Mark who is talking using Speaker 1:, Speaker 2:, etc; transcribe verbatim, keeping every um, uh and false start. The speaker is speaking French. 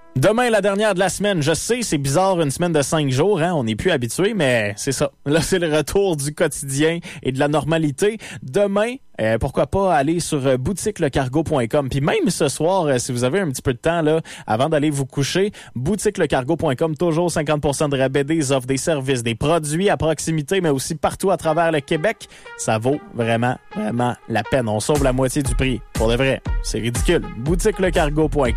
Speaker 1: Demain, la dernière de la semaine. Je sais, c'est bizarre, une semaine de cinq jours, hein? On n'est plus habitué, mais c'est ça. Là, c'est le retour du quotidien et de la normalité. Demain, euh, pourquoi pas aller sur euh, boutique le cargo point com. Puis même ce soir, euh, si vous avez un petit peu de temps là, avant d'aller vous coucher, boutique le cargo point com, toujours cinquante pour cent de rabais, des offres, des services, des produits à proximité, mais aussi partout à travers le Québec. Ça vaut vraiment, vraiment la peine. On sauve la moitié du prix. Pour de vrai, c'est ridicule. boutique le cargo point com.